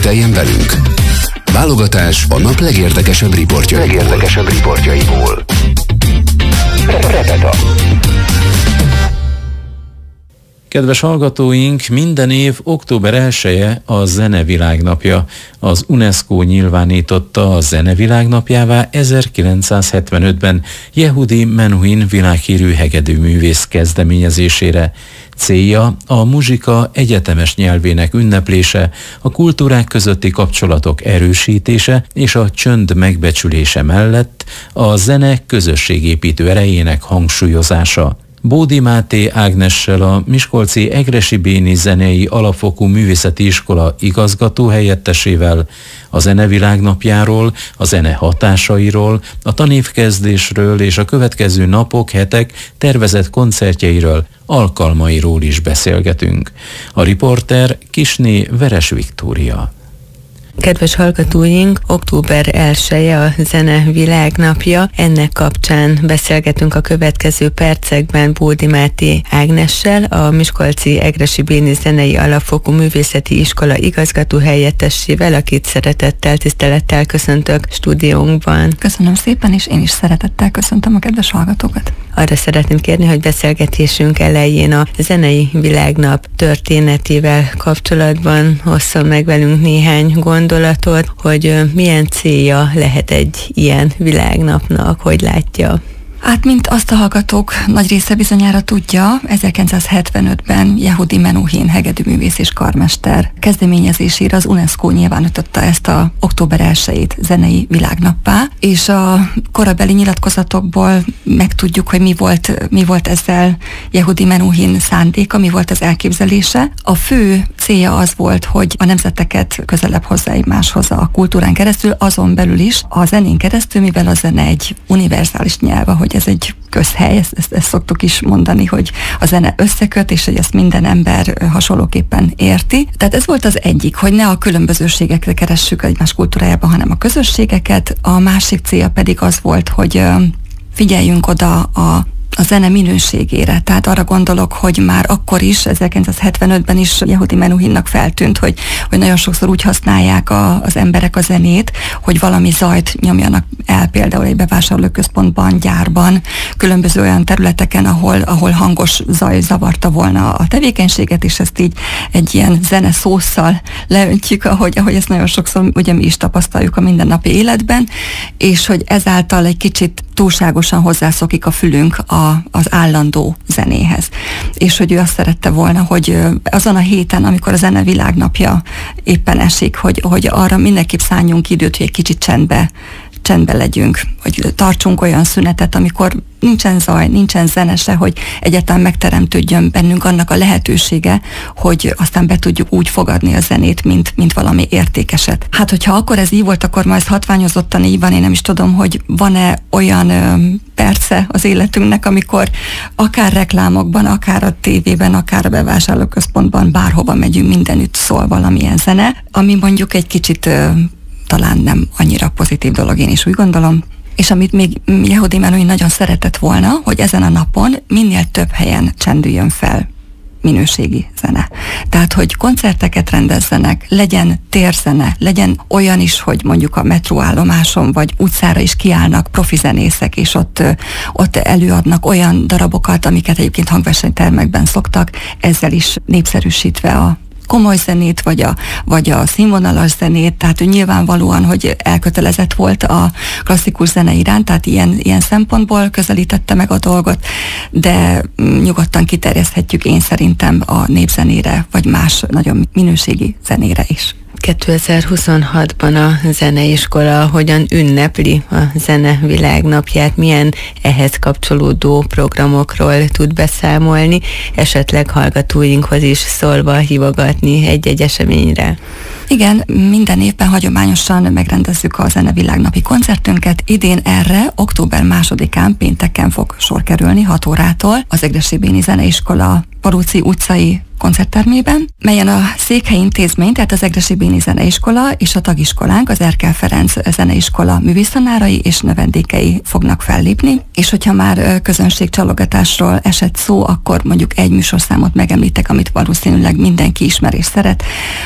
Énekeljen velünk! Válogatás a nap legérdekesebb riportjaiból. Repeta. Kedves hallgatóink, minden év október 1-e a Zene Világnapja. Az UNESCO nyilvánította a Zene Világnapjává 1975-ben Yehudi Menuhin világhírű hegedűművész kezdeményezésére. Célja a muzsika egyetemes nyelvének ünneplése, a kultúrák közötti kapcsolatok erősítése és a csönd megbecsülése mellett a zene közösségépítő erejének hangsúlyozása. Bódi Máté Ágnessel, a Miskolci Egressy Béni Zenei Alapfokú Művészeti Iskola igazgatóhelyettesével a Zene Világnapjáról, a zene hatásairól, a tanévkezdésről és a következő napok, hetek tervezett koncertjeiről, alkalmairól is beszélgetünk. A riporter Kisné Veres Viktória. Kedves hallgatóink, október 1-e a Zene Világnapja. Ennek kapcsán beszélgetünk a következő percekben Bódi Máté Ágnessel, a Miskolci Egressy Béni Zenei Alapfokú Művészeti Iskola igazgatóhelyettesével, akit szeretettel, tisztelettel köszöntök stúdiónkban. Köszönöm szépen, és én is szeretettel köszöntöm a kedves hallgatókat. Arra szeretném kérni, hogy beszélgetésünk elején a Zenei Világnap történetével kapcsolatban hosszon meg velünk néhány gondolatot, hogy milyen célja lehet egy ilyen világnapnak, hogy látja. Hát, mint azt a hallgatók nagy része bizonyára tudja, 1975-ben Yehudi Menuhin hegedűművész és karmester kezdeményezésére az UNESCO nyilvánította ezt a október 1-ét zenei világnappá, és a korabeli nyilatkozatokból megtudjuk, hogy mi volt ezzel Yehudi Menuhin szándéka, mi volt az elképzelése. A fő célja az volt, hogy a nemzeteket közelebb hozzá egymáshoz a kultúrán keresztül, azon belül is a zenén keresztül, mivel a zene egy univerzális nyelv, hogy ez egy közhely, ezt szoktuk is mondani, hogy a zene összeköt, és hogy ezt minden ember hasonlóképpen érti. Tehát ez volt az egyik, hogy ne a különbözőségekre keressük egymás kultúrájában, hanem a közösségeket. A másik célja pedig az volt, hogy figyeljünk oda a zene minőségére. Tehát arra gondolok, hogy már akkor is, 1975-ben is Yehudi Menuhinnak feltűnt, hogy nagyon sokszor úgy használják az emberek a zenét, hogy valami zajt nyomjanak el, például egy bevásárlóközpontban, gyárban, különböző olyan területeken, ahol hangos zaj zavarta volna a tevékenységet, és ezt így egy ilyen zene szósszal leöntjük, ahogy ezt nagyon sokszor ugye mi is tapasztaljuk a mindennapi életben, és hogy ezáltal egy kicsit túlságosan hozzászokik a fülünk az állandó zenéhez. És hogy ő azt szerette volna, hogy azon a héten, amikor a Zene Világnapja éppen esik, hogy arra mindenképp szálljunk időt, hogy egy kicsit csendbe legyünk, hogy tartsunk olyan szünetet, amikor nincsen zaj, nincsen zene se, hogy egyáltalán megteremtődjön bennünk annak a lehetősége, hogy aztán be tudjuk úgy fogadni a zenét, mint valami értékeset. Hát, hogyha akkor ez így volt, akkor ma ez hatványozottan így van, én nem is tudom, hogy van-e olyan perce az életünknek, amikor akár reklámokban, akár a tévében, akár a bevásárlóközpontban, bárhova megyünk, mindenütt szól valamilyen zene, ami mondjuk egy kicsit talán nem annyira pozitív dolog, én is úgy gondolom. És amit még Yehudi Menuhin nagyon szeretett volna, hogy ezen a napon minél több helyen csendüljön fel minőségi zene. Tehát, hogy koncerteket rendezzenek, legyen térzene, legyen olyan is, hogy mondjuk a metróállomáson vagy utcára is kiállnak profi zenészek, és ott előadnak olyan darabokat, amiket egyébként hangversenytermekben szoktak, ezzel is népszerűsítve a komoly zenét, vagy a színvonalas zenét, tehát ő nyilvánvalóan, hogy elkötelezett volt a klasszikus zene iránt, tehát ilyen szempontból közelítette meg a dolgot, de nyugodtan kiterjeszthetjük én szerintem a népzenére, vagy más nagyon minőségi zenére is. 2026-ban a zeneiskola hogyan ünnepli a Zene Világnapját, milyen ehhez kapcsolódó programokról tud beszámolni, esetleg hallgatóinkhoz is szólva hívogatni egy-egy eseményre? Igen, minden évben hagyományosan megrendezzük a Zene Világnapi koncertünket. Idén erre október 2-án pénteken fog sor kerülni 6 órától az Egressy Béni Zeneiskola Paróci utcai koncerttermében, melyen a Székhelyi Intézmény, tehát az Egressy Béni Zeneiskola és a tagiskolánk, az Erkel Ferenc Zeneiskola művésztanárai és növendékei fognak fellépni, és hogyha már közönségcsalogatásról esett szó, akkor mondjuk egy műsorszámot megemlítek, amit valószínűleg mindenki ismer és szeret.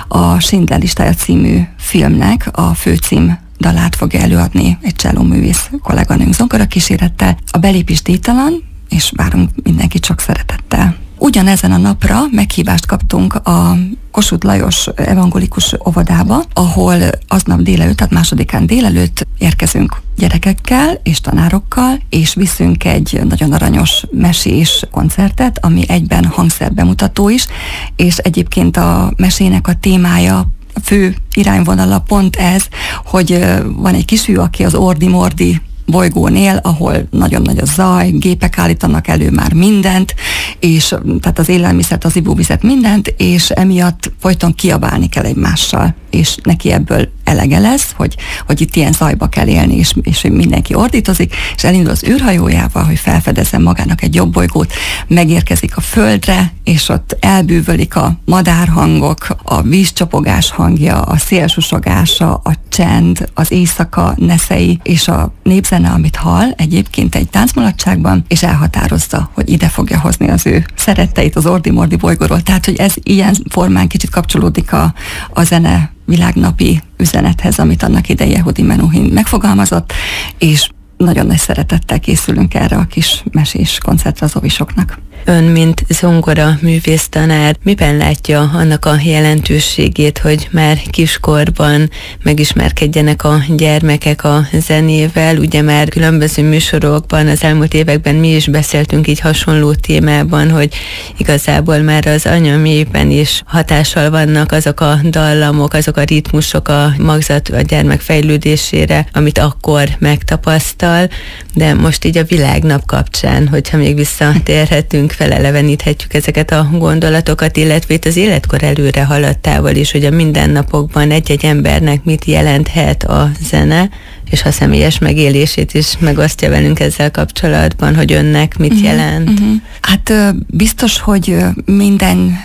A Schindler listája című filmnek a főcím dalát fogja előadni egy csellóművész kolléganőnk zongorakísérettel. A belépés díjtalan, és várunk mindenkit sok szeretettel. Ugyanezen a napra meghívást kaptunk a Kossuth Lajos evangelikus óvodába, ahol aznap délelőtt, tehát 2-án délelőtt érkezünk gyerekekkel és tanárokkal, és viszünk egy nagyon aranyos mesés koncertet, ami egyben hangszerbemutató is, és egyébként a mesének a témája, a fő irányvonala pont ez, hogy van egy kisfiú, aki az ordi-mordi bolygón él, ahol nagyon nagy a zaj, gépek állítanak elő már mindent, és tehát az élelmiszert, az ivóvizet, mindent, és emiatt folyton kiabálni kell egymással, és neki ebből elege lesz, hogy itt ilyen zajba kell élni, és mindenki ordítozik, és elindul az űrhajójával, hogy felfedezzen magának egy jobb bolygót, megérkezik a Földre, és ott elbűvölik a madárhangok, a vízcsapogás hangja, a szélsusogása, a csend, az éjszaka neszei, és a népzene, amit hall egyébként egy táncmulatságban, és elhatározza, hogy ide fogja hozni az ő szeretteit az ordi-mordi bolygóról. Tehát, hogy ez ilyen formán kicsit kapcsolódik a zene világnapi üzenethez, amit annak idején Yehudi Menuhin megfogalmazott, és nagyon nagy szeretettel készülünk erre a kis mesés koncertre az ovisoknak. Ön, mint zongora művésztanár, miben látja annak a jelentőségét, hogy már kiskorban megismerkedjenek a gyermekek a zenével? Ugye már különböző műsorokban az elmúlt években mi is beszéltünk így hasonló témában, hogy igazából már az anyaméhben is hatással vannak azok a dallamok, azok a ritmusok a magzat, a gyermek fejlődésére, amit akkor megtapasztal, de most így a világnap kapcsán, hogyha még visszatérhetünk, feleleveníthetjük ezeket a gondolatokat, illetve itt az életkor előre haladtával is, hogy a mindennapokban egy-egy embernek mit jelenthet a zene, és a személyes megélését is megosztja velünk ezzel kapcsolatban, hogy önnek mit jelent. Hát biztos, hogy minden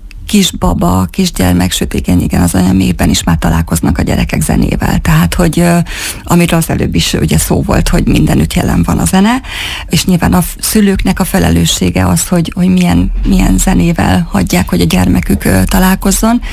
kisbaba, kisgyermek, sőt igen, az anyaméhben is már találkoznak a gyerekek zenével. Tehát, hogy amiről az előbb is ugye szó volt, hogy mindenütt jelen van a zene, és nyilván a szülőknek a felelőssége az, hogy milyen zenével hagyják, hogy a gyermekük találkozzon,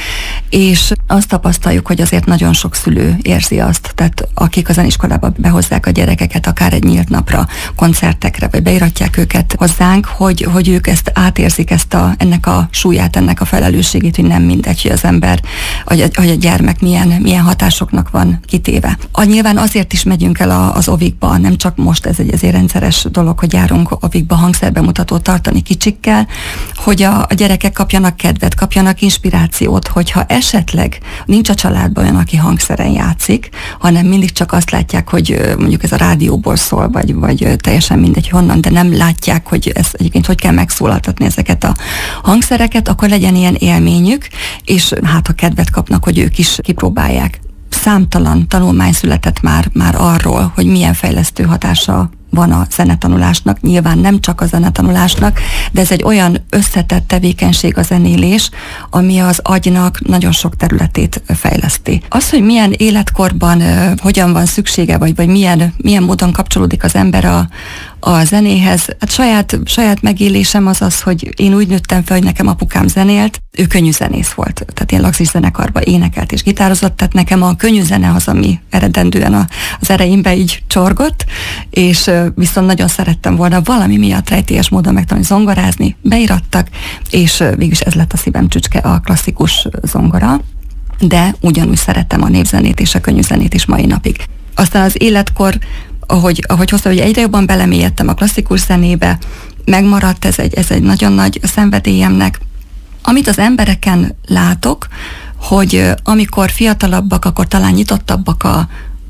és azt tapasztaljuk, hogy azért nagyon sok szülő érzi azt, tehát akik a zeniskolába behozzák a gyerekeket, akár egy nyílt napra, koncertekre, vagy beiratják őket hozzánk, hogy ők ezt átérzik, ennek a súlyát, ennek a felelősségét, hogy nem mindegy, hogy az ember, hogy a gyermek milyen hatásoknak van kitéve. Nyilván azért is megyünk el az ovikba, nem csak most, ez egy azért rendszeres dolog, hogy járunk ovikba hangszerbemutatót tartani kicsikkel, hogy a gyerekek kapjanak kedvet, kapjanak inspirációt, hogyha esetleg nincs a családban olyan, aki hangszeren játszik, hanem mindig csak azt látják, hogy mondjuk ez a rádióból szól, vagy teljesen mindegy honnan, de nem látják, hogy ez egyébként hogy kell megszólaltatni ezeket a hangszereket, akkor legyen ilyen élményük, és hát ha kedvet kapnak, hogy ők is kipróbálják. Számtalan tanulmány született már arról, hogy milyen fejlesztő hatása van a zenetanulásnak, nyilván nem csak a zenetanulásnak, de ez egy olyan összetett tevékenység a zenélés, ami az agynak nagyon sok területét fejleszti. Az, hogy milyen életkorban hogyan van szüksége, vagy milyen módon kapcsolódik az ember a zenéhez, hát saját megélésem az, hogy én úgy nőttem fel, hogy nekem apukám zenélt, ő könnyű zenész volt, tehát ilyen Laxis zenekarban énekelt és gitározott, tehát nekem a könnyű zene az, ami eredendően az ereimbe így csorgott, és viszont nagyon szerettem volna valami miatt rejtélyes módon megtanulni zongorázni, beirattak, és végülis ez lett a szívem csücske, a klasszikus zongora, de ugyanúgy szerettem a népzenét és a könnyű zenét is mai napig. Aztán az életkor, ahogy hoztam, hogy egyre jobban belemélyedtem a klasszikus zenébe, megmaradt ez egy nagyon nagy szenvedélyemnek. Amit az embereken látok, hogy amikor fiatalabbak, akkor talán nyitottabbak a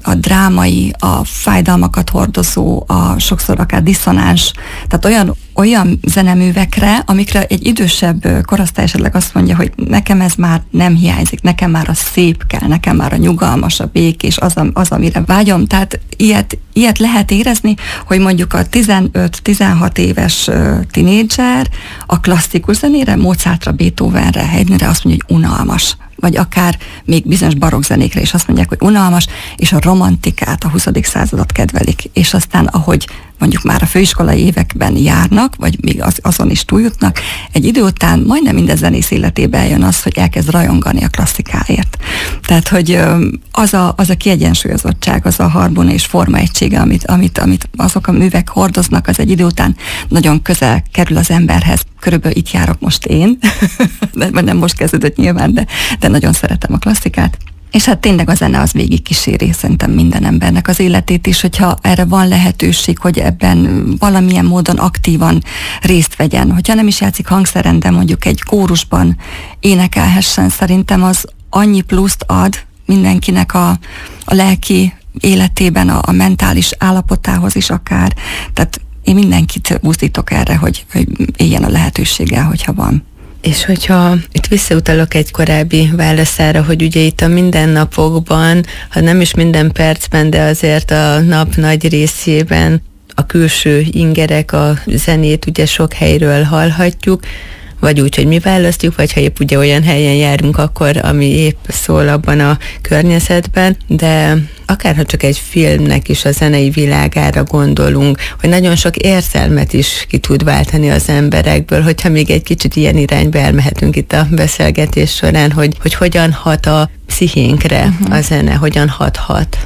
a drámai, a fájdalmakat hordozó, a sokszor akár diszonáns, tehát olyan zeneművekre, amikre egy idősebb korosztály esetleg azt mondja, hogy nekem ez már nem hiányzik, nekem már a szép kell, nekem már a nyugalmas, a békés, az amire vágyom. Tehát ilyet lehet érezni, hogy mondjuk a 15-16 éves tinédzser a klasszikus zenére, Mozartra, Beethovenre, Haydnre azt mondja, hogy unalmas. Vagy akár még bizonyos barokkzenékre is azt mondják, hogy unalmas, és a romantikát, a 20. századot kedvelik. És aztán, ahogy mondjuk már a főiskolai években járnak, vagy még azon is túljutnak, egy idő után majdnem minden zenész életében eljön az, hogy elkezd rajongani a klasszikáért. Tehát, hogy az a kiegyensúlyozottság, az a harmónia és formaegysége, amit azok a művek hordoznak, az egy idő után nagyon közel kerül az emberhez. Körülbelül itt járok most én, de nem most kezdődött nyilván, de nagyon szeretem a klasszikát. És hát tényleg a zene az végig kíséri szerintem minden embernek az életét is, hogyha erre van lehetőség, hogy ebben valamilyen módon aktívan részt vegyen. Hogyha nem is játszik hangszeren, de mondjuk egy kórusban énekelhessen, szerintem az annyi pluszt ad mindenkinek a lelki életében, a mentális állapotához is akár. Tehát én mindenkit buzdítok erre, hogy éljen a lehetőséggel, hogyha van. És hogyha itt visszautalok egy korábbi válaszára, hogy ugye itt a mindennapokban, ha nem is minden percben, de azért a nap nagy részében a külső ingerek, a zenét ugye sok helyről hallhatjuk, vagy úgy, hogy mi választjuk, vagy ha épp ugye olyan helyen járunk akkor, ami épp szól abban a környezetben, de akárha csak egy filmnek is a zenei világára gondolunk, hogy nagyon sok érzelmet is ki tud váltani az emberekből, hogyha még egy kicsit ilyen irányba elmehetünk itt a beszélgetés során, hogy hogyan hat a pszichénkre a zene, hogyan hathat.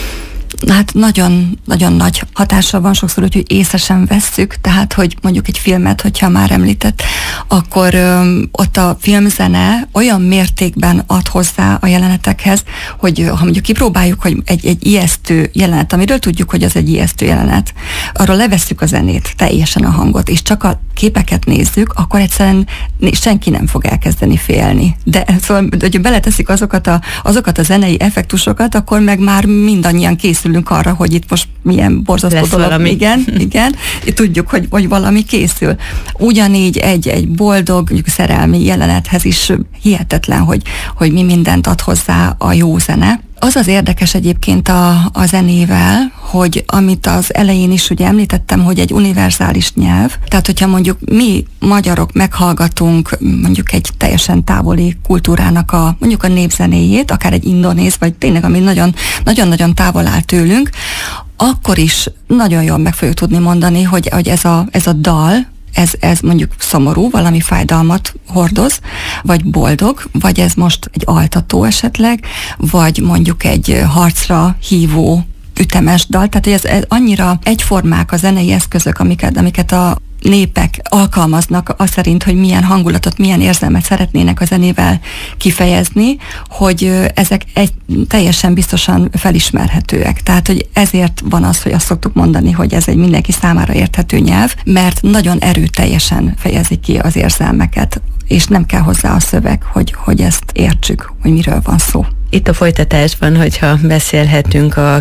Hát nagyon, nagyon nagy hatással van sokszor, hogy észre sem vesszük, tehát, hogy mondjuk egy filmet, hogyha már említett, akkor ott a filmzene olyan mértékben ad hozzá a jelenetekhez, hogy ha mondjuk kipróbáljuk, hogy egy ijesztő jelenet, amiről tudjuk, hogy az egy ijesztő jelenet, arról levesszük a zenét, teljesen a hangot, és csak a képeket nézzük, akkor egyszerűen senki nem fog elkezdeni félni. De szóval, hogy beleteszik azokat a zenei effektusokat, akkor meg már mindannyian készülünk arra, hogy itt most milyen borzasztó lesz dolog. Valami. Igen. Tudjuk, hogy valami készül. Ugyanígy egy boldog, szerelmi jelenethez is hihetetlen, hogy mi mindent ad hozzá a jó zene. Az az érdekes egyébként a zenével, hogy amit az elején is ugye említettem, hogy egy univerzális nyelv, tehát hogyha mondjuk mi magyarok meghallgatunk mondjuk egy teljesen távoli kultúrának mondjuk a népzenéjét, akár egy indonéz, vagy tényleg ami nagyon-nagyon távol áll tőlünk, akkor is nagyon jól meg fogjuk tudni mondani, hogy ez a dal, ez mondjuk szomorú, valami fájdalmat hordoz, vagy boldog, vagy ez most egy altató esetleg, vagy mondjuk egy harcra hívó ütemes dal. Tehát hogy ez annyira egyformák a zenei eszközök, amiket a népek alkalmaznak az szerint, hogy milyen hangulatot, milyen érzelmet szeretnének a zenével kifejezni, hogy ezek teljesen biztosan felismerhetőek. Tehát, hogy ezért van az, hogy azt szoktuk mondani, hogy ez egy mindenki számára érthető nyelv, mert nagyon erőteljesen fejezi ki az érzelmeket, és nem kell hozzá a szöveg, hogy ezt értsük, hogy miről van szó. Itt a folytatásban, hogyha beszélhetünk a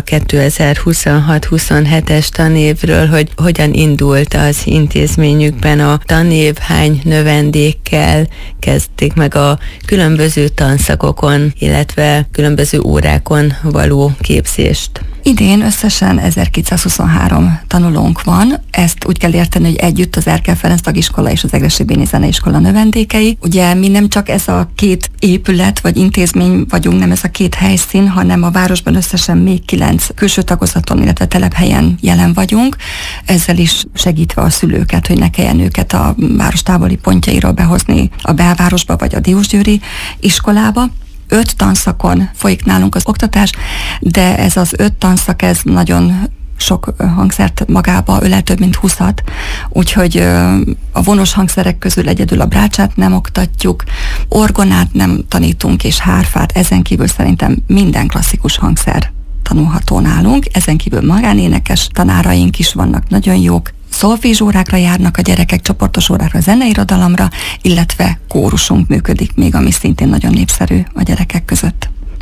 2026-27-es tanévről, hogy hogyan indult az intézményükben a tanév, hány növendékkel kezdték meg a különböző tanszakokon, illetve különböző órákon való képzést. Idén összesen 1223 tanulónk van, ezt úgy kell érteni, hogy együtt az Erkel Ferenc Tagiskola és az Egressy-Béni Zeneiskola növendékei. Ugye mi nem csak ez a két épület vagy intézmény vagyunk, nem ez a két helyszín, hanem a városban összesen még 9 külső tagozaton, illetve telephelyen jelen vagyunk, ezzel is segítve a szülőket, hogy ne kelljen őket a város távoli pontjairól behozni a belvárosba vagy a Diósgyőri iskolába. 5 tanszakon folyik nálunk az oktatás, de ez az 5 tanszak, ez nagyon sok hangszert magába ölel, több mint 20-at, úgyhogy a vonós hangszerek közül egyedül a brácsát nem oktatjuk, orgonát nem tanítunk, és hárfát, ezen kívül szerintem minden klasszikus hangszer tanulható nálunk, ezen kívül magánénekes tanáraink is vannak, nagyon jók, szolfézsórákra járnak a gyerekek, csoportos órákra, zeneirodalomra, illetve kórusunk működik még, ami szintén nagyon népszerű a gyerekek között.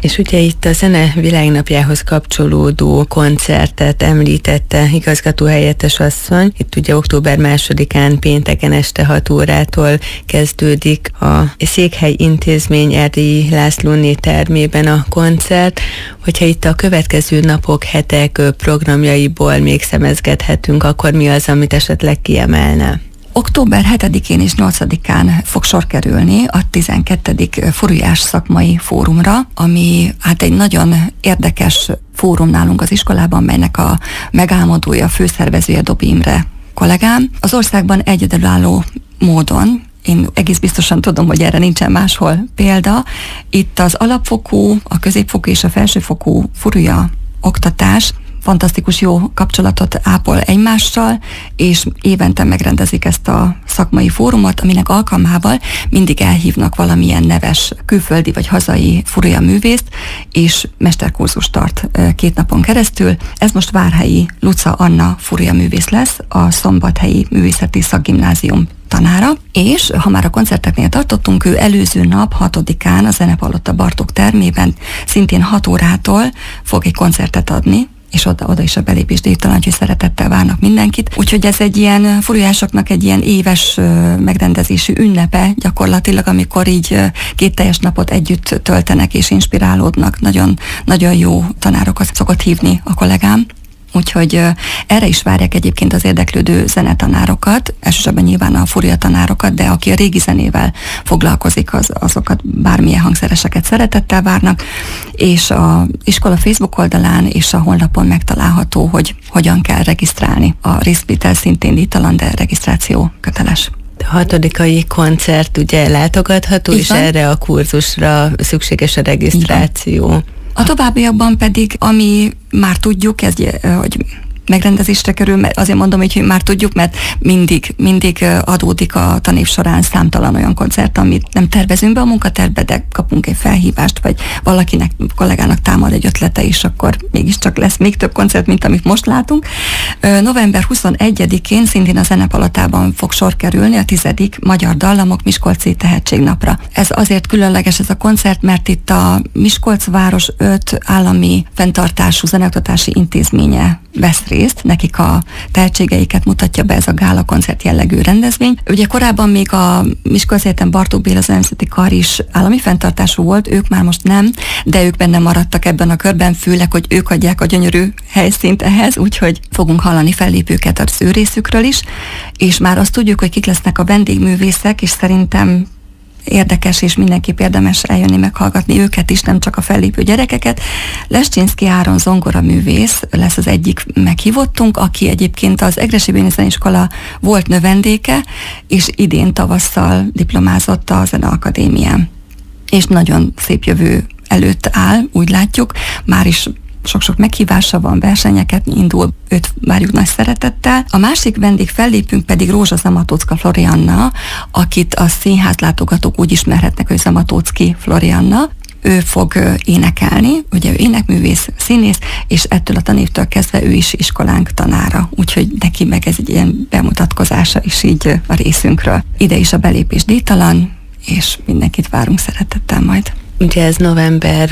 És ugye itt a Zene Világnapjához kapcsolódó koncertet említette igazgatóhelyettes asszony. Itt ugye október 2-án pénteken este 6 órától kezdődik a Székhely Intézmény Erdélyi Lászlóné termében a koncert. Hogyha itt a következő napok, hetek programjaiból még szemezgethetünk, akkor mi az, amit esetleg kiemelne? Október 7-én és 8-án fog sor kerülni a 12. Furujás szakmai fórumra, ami hát egy nagyon érdekes fórum nálunk az iskolában, melynek a megálmodója, főszervezője Dobi Imre kollégám. Az országban egyedülálló módon, én egész biztosan tudom, hogy erre nincsen máshol példa, itt az alapfokú, a középfokú és a felsőfokú furuja oktatás fantasztikus jó kapcsolatot ápol egymással, és évente megrendezik ezt a szakmai fórumot, aminek alkalmával mindig elhívnak valamilyen neves külföldi vagy hazai furuja művészt, és mesterkurzust tart 2 napon keresztül. Ez most Várhelyi Luca Anna furuja művész lesz, a Szombathelyi Művészeti Szakgimnázium tanára, és ha már a koncerteknél tartottunk, ő előző nap 6-án a Zenepalota Bartók termében szintén 6 órától fog egy koncertet adni, és oda is a belépés díjtalan, úgyhogy szeretettel várnak mindenkit. Úgyhogy ez egy ilyen furujásoknak egy ilyen éves megrendezésű ünnepe gyakorlatilag, amikor így 2 teljes napot együtt töltenek és inspirálódnak. Nagyon, nagyon jó tanárokat szokott hívni a kollégám. Úgyhogy erre is várják egyébként az érdeklődő zenetanárokat, elsősorban nyilván a furuja tanárokat, de aki a régi zenével foglalkozik, azokat bármilyen hangszereseket szeretettel várnak, és az iskola Facebook oldalán és a honlapon megtalálható, hogy hogyan kell regisztrálni. A részvétel szintén díjtalan, de regisztráció köteles. A 6. koncert ugye látogatható, és erre a kurzusra szükséges a regisztráció. A továbbiakban pedig, ami már tudjuk, hogy megrendezésre kerül, mert azért mondom, hogy már tudjuk, mert mindig adódik a tanév során számtalan olyan koncert, amit nem tervezünk be a munkatervbe, de kapunk egy felhívást, vagy valakinek, kollégának támad egy ötlete, és akkor mégiscsak lesz még több koncert, mint amit most látunk. November 21-én szintén a Zenepalotában fog sor kerülni a 10. Magyar Dallamok Miskolci Tehetségnapra. Ez azért különleges ez a koncert, mert itt a Miskolc város 5 állami fenntartású zeneoktatási intézménye vesz részt, nekik a tehetségeiket mutatja be ez a gála koncert jellegű rendezvény. Ugye korábban még a Miskolci Egyetem Bartók Béla Zenemszeti Kar is állami fenntartású volt, ők már most nem, de ők benne maradtak ebben a körben, főleg, hogy ők adják a gyönyörű helyszínt ehhez, úgyhogy fogunk hallani fellépőket az ő részükről is, és már azt tudjuk, hogy kik lesznek a vendégművészek, és szerintem érdekes, és mindenképp érdemes eljönni meghallgatni őket is, nem csak a fellépő gyerekeket. Lescsinszky Áron zongoraművész lesz az egyik meghívottunk, aki egyébként az Egressy Béni Zeneiskola volt növendéke, és idén tavasszal diplomázott a Zeneakadémián. És nagyon szép jövő előtt áll, úgy látjuk, már is sok-sok meghívása van, versenyeket indul, őt várjuk nagy szeretettel. A másik vendég fellépünk pedig Rózsa Zamatóczka Florianna, akit a színház látogatók úgy ismerhetnek, hogy Zamatóczki Florianna. Ő fog énekelni, ugye ő énekművész, színész, és ettől a tanévtől kezdve ő is iskolánk tanára. Úgyhogy neki meg ez egy ilyen bemutatkozása is így a részünkről. Ide is a belépés díjtalan, és mindenkit várunk szeretettel majd. Ugye ez november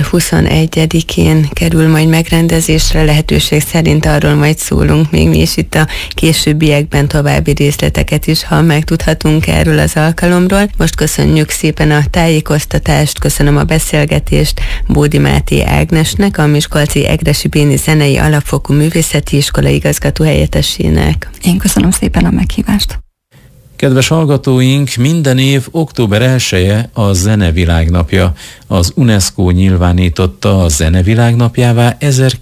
21-én kerül majd megrendezésre, lehetőség szerint arról majd szólunk még mi is itt a későbbiekben, további részleteket is, ha megtudhatunk erről az alkalomról. Most köszönjük szépen a tájékoztatást, köszönöm a beszélgetést Bódi Máté Ágnesnek, a Miskolci Egressy Béni Zenei Alapfokú Művészeti Iskola igazgatóhelyettesének. Én köszönöm szépen a meghívást. Kedves hallgatóink, minden év október 1-e a Zene Világnapja. Az UNESCO nyilvánította a Zene Világnapjává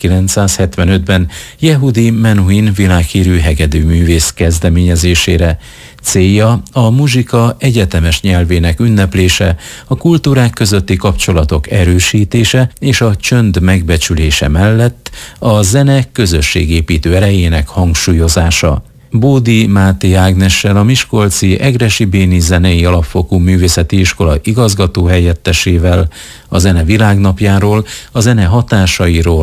1975-ben Yehudi Menuhin világhírű hegedűművész kezdeményezésére. Célja a muzsika egyetemes nyelvének ünneplése, a kultúrák közötti kapcsolatok erősítése és a csönd megbecsülése mellett a zene közösségépítő erejének hangsúlyozása. Bódi Máté Ágnessel, a Miskolci Egressy Béni Zenei Alapfokú Művészeti Iskola igazgatóhelyettesével a Zene Világnapjáról, a zene hatásairól,